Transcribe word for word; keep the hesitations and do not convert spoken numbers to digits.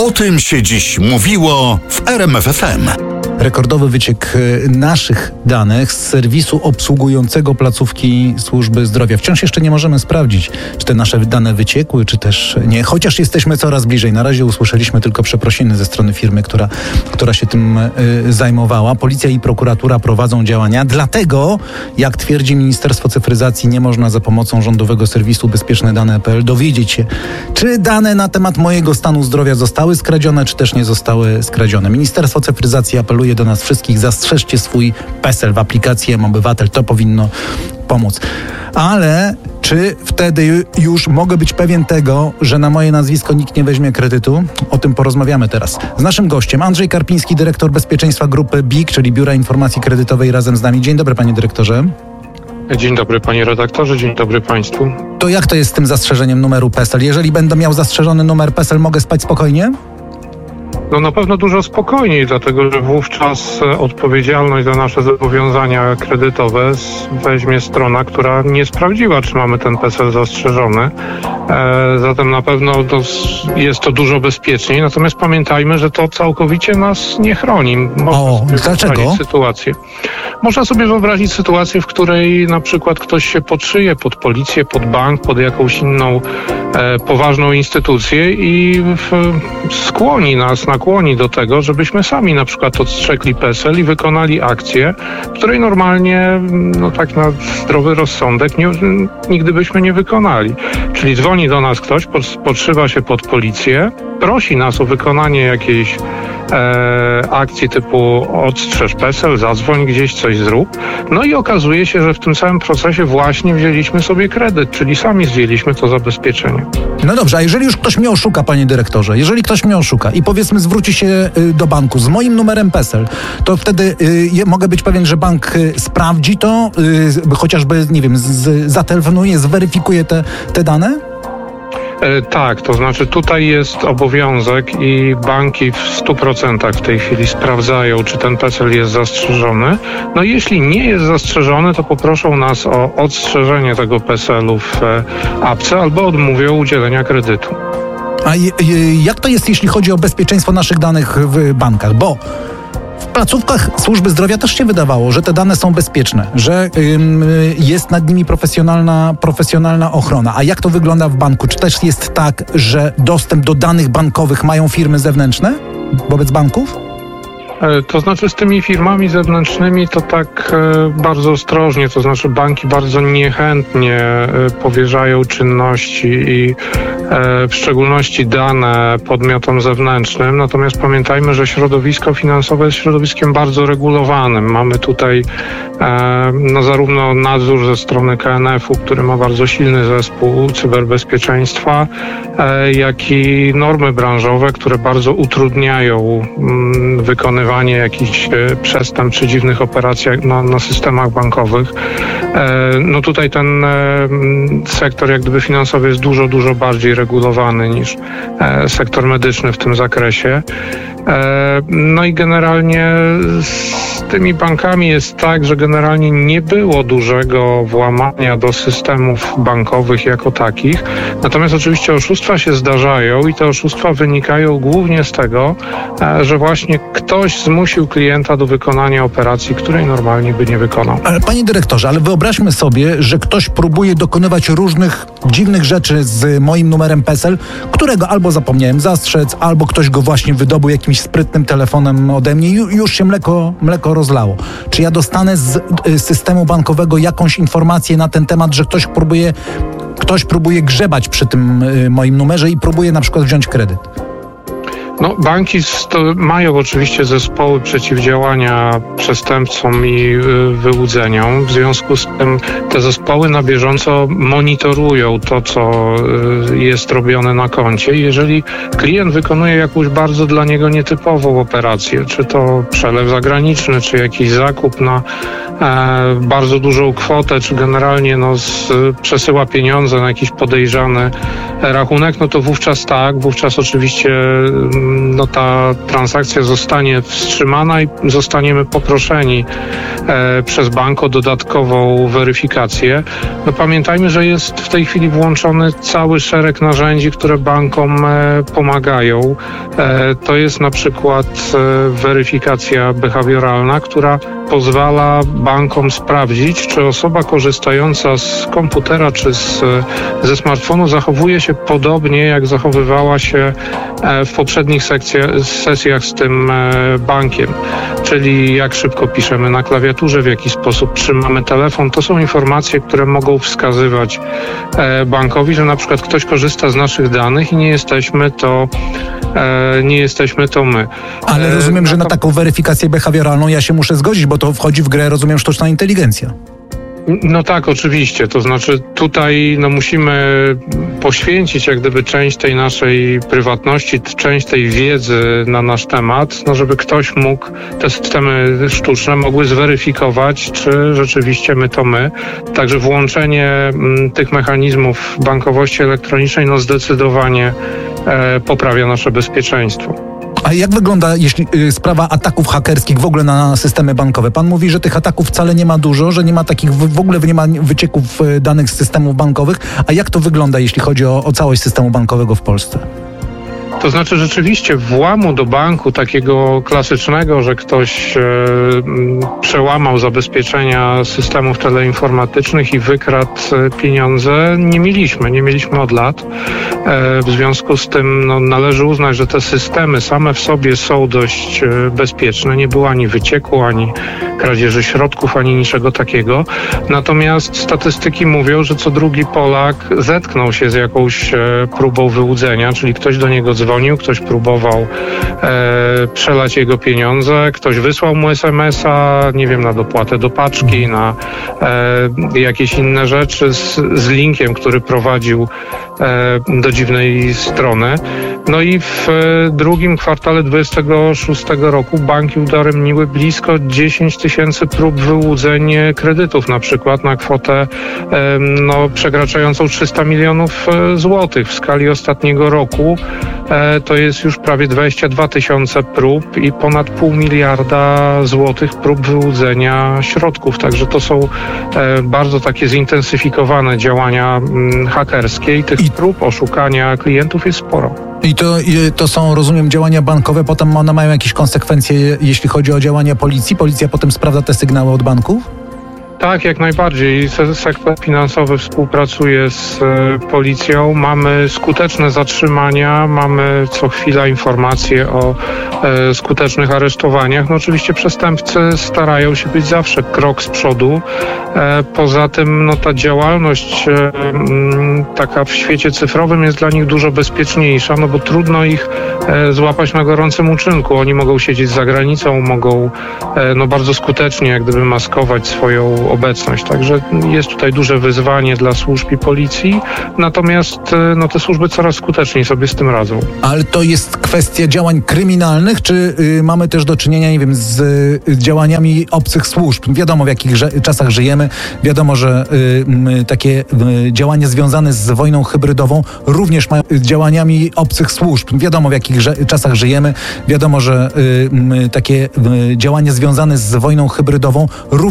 O tym się dziś mówiło w R M F F M. Rekordowy wyciek naszych danych z serwisu obsługującego placówki służby zdrowia. Wciąż jeszcze nie możemy sprawdzić, czy te nasze dane wyciekły, czy też nie. Chociaż jesteśmy coraz bliżej. Na razie usłyszeliśmy tylko przeprosiny ze strony firmy, która, która się tym y, zajmowała. Policja i prokuratura prowadzą działania. Dlatego, jak twierdzi Ministerstwo Cyfryzacji, nie można za pomocą rządowego serwisu bezpieczne dane kropka p l dowiedzieć się, czy dane na temat mojego stanu zdrowia zostały skradzione, czy też nie zostały skradzione. Ministerstwo Cyfryzacji apeluje do nas wszystkich: zastrzeżcie swój PESEL w aplikacji M-Obywatel. To powinno pomóc. Ale czy wtedy już mogę być pewien tego, że na moje nazwisko nikt nie weźmie kredytu? O tym porozmawiamy teraz z naszym gościem. Andrzej Karpiński, dyrektor bezpieczeństwa grupy B I K, czyli Biura Informacji Kredytowej, razem z nami. Dzień dobry, panie dyrektorze. Dzień dobry, panie redaktorze, dzień dobry państwu. To jak to jest z tym zastrzeżeniem numeru PESEL? Jeżeli będę miał zastrzeżony numer PESEL, mogę spać spokojnie? No na pewno dużo spokojniej, dlatego że wówczas odpowiedzialność za nasze zobowiązania kredytowe weźmie strona, która nie sprawdziła, czy mamy ten PESEL zastrzeżony. E, zatem na pewno to jest to dużo bezpieczniej. Natomiast pamiętajmy, że to całkowicie nas nie chroni. Można o, sobie dlaczego? wyobrazić sytuację. Można sobie wyobrazić sytuację, w której na przykład ktoś się podszyje pod policję, pod bank, pod jakąś inną e, poważną instytucję i w, skłoni nas, nakłoni do tego, żebyśmy sami na przykład odstrzegli PESEL i wykonali akcję, której normalnie, no tak na zdrowy rozsądek, nie, nigdy byśmy nie wykonali. Czyli dzwoni do nas ktoś, podszywa się pod policję, prosi nas o wykonanie jakiejś e, akcji typu odstrzeż PESEL, zadzwoń gdzieś, coś zrób. No i okazuje się, że w tym samym procesie właśnie wzięliśmy sobie kredyt, czyli sami zdjęliśmy to zabezpieczenie. No dobrze, a jeżeli już ktoś mnie oszuka, panie dyrektorze, jeżeli ktoś mnie oszuka i powiedzmy zwróci się y, do banku z moim numerem PESEL, to wtedy y, mogę być pewien, że bank y, sprawdzi to, y, chociażby, nie wiem, z, zatelefonuje, zweryfikuje te, te dane? E, tak, to znaczy tutaj jest obowiązek i banki w stu procentach w tej chwili sprawdzają, czy ten PESEL jest zastrzeżony. No i jeśli nie jest zastrzeżony, to poproszą nas o odstrzeżenie tego PESEL-u w e, apce albo odmówią udzielenia kredytu. A y, y, jak to jest, jeśli chodzi o bezpieczeństwo naszych danych w bankach? Bo w placówkach służby zdrowia też się wydawało, że te dane są bezpieczne, że ym, jest nad nimi profesjonalna, profesjonalna ochrona. A jak to wygląda w banku? Czy też jest tak, że dostęp do danych bankowych mają firmy zewnętrzne wobec banków? To znaczy z tymi firmami zewnętrznymi to tak bardzo ostrożnie, to znaczy banki bardzo niechętnie powierzają czynności i w szczególności dane podmiotom zewnętrznym. Natomiast pamiętajmy, że środowisko finansowe jest środowiskiem bardzo regulowanym. Mamy tutaj no, zarówno nadzór ze strony K N F u, który ma bardzo silny zespół cyberbezpieczeństwa, jak i normy branżowe, które bardzo utrudniają wykonywanie jakichś przestępstw czy dziwnych operacji na, na systemach bankowych. No tutaj ten sektor jak gdyby finansowy jest dużo, dużo bardziej regulowany niż sektor medyczny w tym zakresie. No i generalnie z tymi bankami jest tak, że generalnie nie było dużego włamania do systemów bankowych jako takich. Natomiast oczywiście oszustwa się zdarzają i te oszustwa wynikają głównie z tego, że właśnie ktoś zmusił klienta do wykonania operacji, której normalnie by nie wykonał. Ale panie dyrektorze, ale wyobraźmy sobie, że ktoś próbuje dokonywać różnych dziwnych rzeczy z moim numerem PESEL, którego albo zapomniałem zastrzec, albo ktoś go właśnie wydobył jakimś sprytnym telefonem ode mnie i już się mleko, mleko rozlało. Czy ja dostanę z systemu bankowego jakąś informację na ten temat, że ktoś próbuje, ktoś próbuje grzebać przy tym moim numerze i próbuje na przykład wziąć kredyt? No, banki mają oczywiście zespoły przeciwdziałania przestępcom i wyłudzeniom. W związku z tym te zespoły na bieżąco monitorują to, co jest robione na koncie. Jeżeli klient wykonuje jakąś bardzo dla niego nietypową operację, czy to przelew zagraniczny, czy jakiś zakup na e, bardzo dużą kwotę, czy generalnie no, z, przesyła pieniądze na jakiś podejrzany rachunek, no to wówczas tak, wówczas oczywiście no, ta transakcja zostanie wstrzymana i zostaniemy poproszeni e, przez bank o dodatkową weryfikację. No, pamiętajmy, że jest w tej chwili włączony cały szereg narzędzi, które bankom e, pomagają. E, to jest na przykład e, weryfikacja behawioralna, która pozwala bankom sprawdzić, czy osoba korzystająca z komputera czy z, ze smartfonu zachowuje się podobnie, jak zachowywała się w poprzednich sekcjach, sesjach z tym bankiem. Czyli jak szybko piszemy na klawiaturze, w jaki sposób trzymamy telefon. To są informacje, które mogą wskazywać bankowi, że na przykład ktoś korzysta z naszych danych i nie jesteśmy to, nie jesteśmy to my. Ale rozumiem, że na taką weryfikację behawioralną ja się muszę zgodzić, bo to wchodzi w grę, rozumiem, sztuczna inteligencja. No tak, oczywiście. To znaczy tutaj no, musimy poświęcić jak gdyby część tej naszej prywatności, część tej wiedzy na nasz temat, no żeby ktoś mógł, te systemy sztuczne mogły zweryfikować, czy rzeczywiście my to my. Także włączenie m, tych mechanizmów bankowości elektronicznej no zdecydowanie e, poprawia nasze bezpieczeństwo. A jak wygląda jeśli y, sprawa ataków hakerskich w ogóle na systemy bankowe? Pan mówi, że tych ataków wcale nie ma dużo, że nie ma takich, w, w ogóle nie ma wycieków y, danych z systemów bankowych. A jak to wygląda, jeśli chodzi o, o całość systemu bankowego w Polsce? To znaczy rzeczywiście włamu do banku takiego klasycznego, że ktoś e, przełamał zabezpieczenia systemów teleinformatycznych i wykradł pieniądze, nie mieliśmy, nie mieliśmy od lat. E, w związku z tym no, należy uznać, że te systemy same w sobie są dość e, bezpieczne. Nie było ani wycieku, ani kradzieży środków, ani niczego takiego. Natomiast statystyki mówią, że co drugi Polak zetknął się z jakąś e, próbą wyłudzenia, czyli ktoś do niego dzwonił, ktoś próbował e, przelać jego pieniądze, ktoś wysłał mu es em es a, nie wiem, na dopłatę do paczki, na e, jakieś inne rzeczy z, z linkiem, który prowadził e, do dziwnej strony. No i w e, drugim kwartale dwudziestego szóstego roku banki udaremniły blisko dziesięć tysięcy prób wyłudzeń kredytów, na przykład na kwotę e, no, przekraczającą trzysta milionów złotych. W skali ostatniego roku e, to jest już prawie dwadzieścia dwa tysiące prób i ponad pół miliarda złotych prób wyłudzenia środków. Także to są e, bardzo takie zintensyfikowane działania m, hakerskie i tych I... prób oszukania klientów jest sporo. I to, to są, rozumiem, działania bankowe, potem one mają jakieś konsekwencje, jeśli chodzi o działania policji? Policja potem sprawdza te sygnały od banków? Tak, jak najbardziej. Sektor finansowy współpracuje z e, policją. Mamy skuteczne zatrzymania, mamy co chwila informacje o e, skutecznych aresztowaniach. No oczywiście przestępcy starają się być zawsze krok z przodu. E, poza tym no, ta działalność e, m, taka w świecie cyfrowym jest dla nich dużo bezpieczniejsza, no bo trudno ich e, złapać na gorącym uczynku. Oni mogą siedzieć za granicą, mogą e, no, bardzo skutecznie jak gdyby maskować swoją obecność. Także jest tutaj duże wyzwanie dla służb i policji, natomiast no, te służby coraz skuteczniej sobie z tym radzą. Ale to jest kwestia działań kryminalnych, czy y, mamy też do czynienia, nie wiem, z y, działaniami obcych służb? Wiadomo, w jakich że, czasach żyjemy, wiadomo, że y, y, takie y, działania związane z wojną hybrydową również mają y, działaniami obcych służb. Wiadomo, w jakich że, czasach żyjemy, wiadomo, że y, y, takie y, działania związane z wojną hybrydową również